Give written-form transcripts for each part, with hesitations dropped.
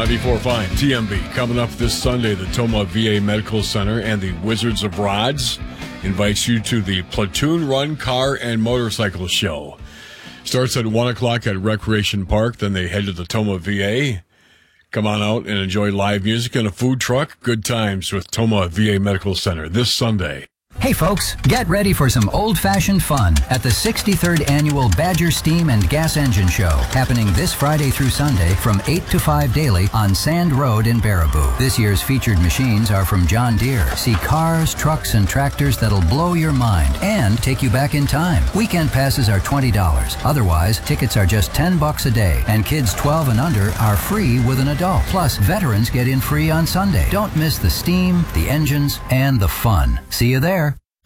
94.5 TMB. Coming up this Sunday, the Tomah VA Medical Center and the Wizards of Rods invites you to the Platoon Run Car and Motorcycle Show. Starts at 1 o'clock at Recreation Park. Then they head to the Tomah VA. Come on out and enjoy live music and a food truck. Good times with Tomah VA Medical Center this Sunday. Hey folks, get ready for some old-fashioned fun at the 63rd Annual Badger Steam and Gas Engine Show, happening this Friday through Sunday from 8 to 5 daily on Sand Road in Baraboo. This year's featured machines are from John Deere. See cars, trucks, and tractors that'll blow your mind and take you back in time. Weekend passes are $20. Otherwise, tickets are just $10 a day, and kids 12 and under are free with an adult. Plus, veterans get in free on Sunday. Don't miss the steam, the engines, and the fun. See you there.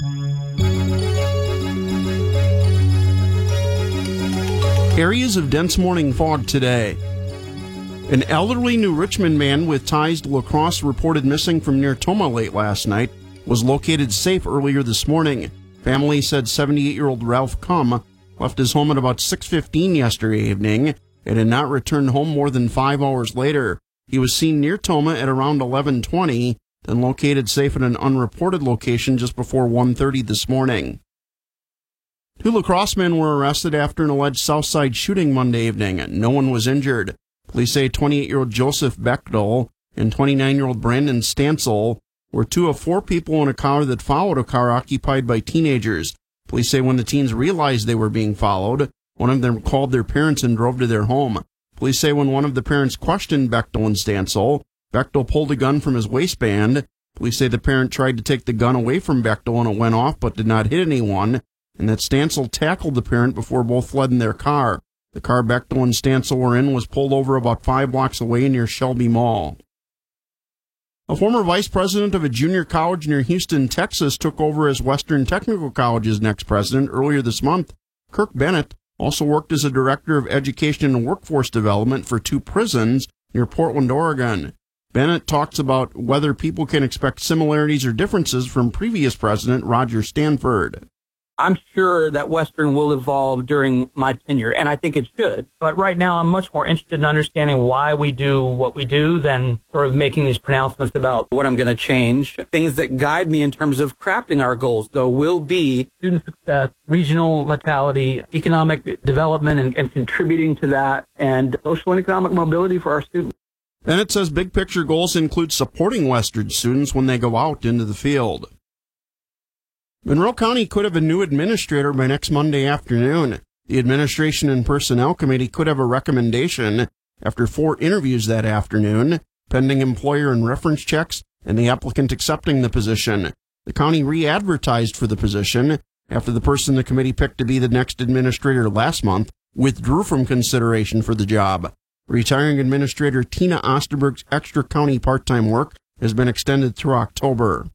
Areas of dense morning fog today. An elderly New Richmond man with ties to La Crosse reported missing from near Tomah late last night was located safe earlier this morning. Family said 78-year-old Ralph Cum left his home at about 6:15 yesterday evening and had not returned home more than 5 hours later. He was seen near Tomah at around 11:20, then located safe at an unreported location just before 1:30 this morning. 2 La Crosse men were arrested after an alleged Southside shooting Monday evening. No one was injured. Police say 28-year-old Joseph Bechtel and 29-year-old Brandon Stansel were 2 of 4 people in a car that followed a car occupied by teenagers. Police say when the teens realized they were being followed, one of them called their parents and drove to their home. Police say when one of the parents questioned Bechtel and Stansel, Bechtel pulled a gun from his waistband. Police say the parent tried to take the gun away from Bechtel and it went off but did not hit anyone, and that Stansel tackled the parent before both fled in their car. The car Bechtel and Stansel were in was pulled over about 5 blocks away near Shelby Mall. A former vice president of a junior college near Houston, Texas, took over as Western Technical College's next president earlier this month. Kirk Bennett also worked as a director of education and workforce development for 2 prisons near Portland, Oregon. Bennett talks about whether people can expect similarities or differences from previous president Roger Stanford. I'm sure that Western will evolve during my tenure, and I think it should. But right now, I'm much more interested in understanding why we do what we do than sort of making these pronouncements about what I'm going to change. Things that guide me in terms of crafting our goals, though, will be student success, regional vitality, economic development, and contributing to that, and social and economic mobility for our students. Bennett says big picture goals include supporting Western students when they go out into the field. Monroe County could have a new administrator by next Monday afternoon. The Administration and Personnel Committee could have a recommendation after 4 interviews that afternoon, pending employer and reference checks and the applicant accepting the position. The county re-advertised for the position after the person the committee picked to be the next administrator last month withdrew from consideration for the job. Retiring Administrator Tina Osterberg's extra county part-time work has been extended through October.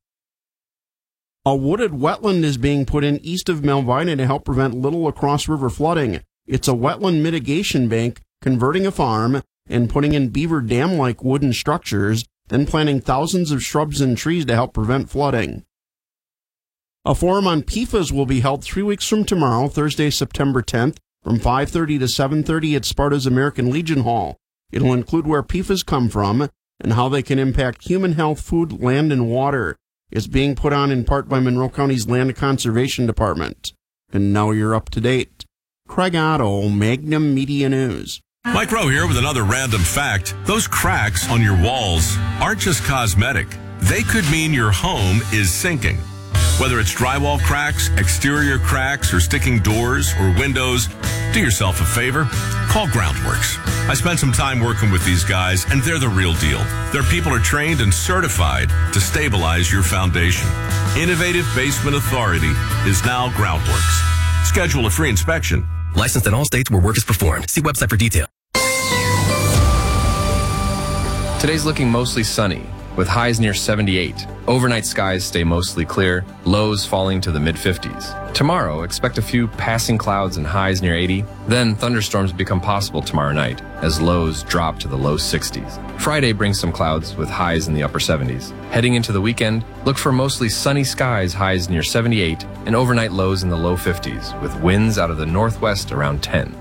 A wooded wetland is being put in east of Melvina to help prevent Little La Crosse River flooding. It's a wetland mitigation bank converting a farm and putting in beaver dam-like wooden structures, then planting thousands of shrubs and trees to help prevent flooding. A forum on PFAS will be held 3 weeks from tomorrow, Thursday, September 10th, from 5:30 to 7:30 at Sparta's American Legion Hall. It'll include where PFAS come from and how they can impact human health, food, land, and water. It's being put on in part by Monroe County's Land Conservation Department. And now you're up to date. Craig Otto, Magnum Media News. Mike Rowe here with another random fact. Those cracks on your walls aren't just cosmetic. They could mean your home is sinking. Whether it's drywall cracks, exterior cracks, or sticking doors or windows, do yourself a favor. Call Groundworks. I spent some time working with these guys, and they're the real deal. Their people are trained and certified to stabilize your foundation. Innovative Basement Authority is now Groundworks. Schedule a free inspection. Licensed in all states where work is performed. See website for detail. Today's looking mostly sunny, with highs near 78. Overnight skies stay mostly clear, lows falling to the mid-50s. Tomorrow, expect a few passing clouds and highs near 80. Then thunderstorms become possible tomorrow night, as lows drop to the low 60s. Friday brings some clouds with highs in the upper 70s. Heading into the weekend, look for mostly sunny skies, highs near 78, and overnight lows in the low 50s, with winds out of the northwest around 10.